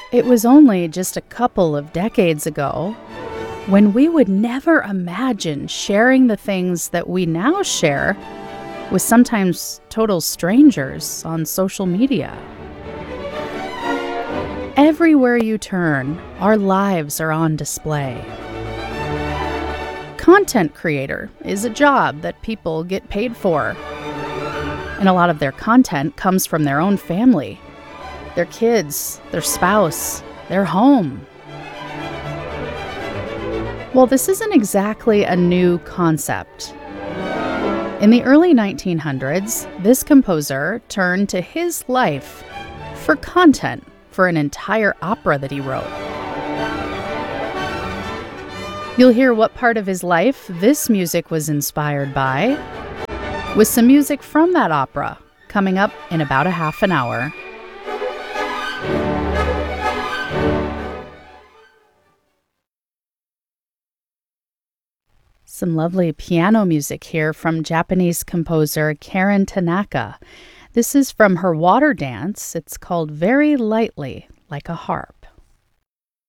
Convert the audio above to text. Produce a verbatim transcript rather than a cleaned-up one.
It was only just a couple of decades ago when we would never imagine sharing the things that we now share with sometimes total strangers on social media. Everywhere you turn, our lives are on display. Content creator is a job that people get paid for. And a lot of their content comes from their own family, their kids, their spouse, their home. Well, this isn't exactly a new concept. In the early nineteen hundreds, this composer turned to his life for content for an entire opera that he wrote. You'll hear what part of his life this music was inspired by, with some music from that opera coming up in about a half an hour. Some lovely piano music here from Japanese composer Karen Tanaka. This is from her Water Dance. It's called Very Lightly, Like a Harp.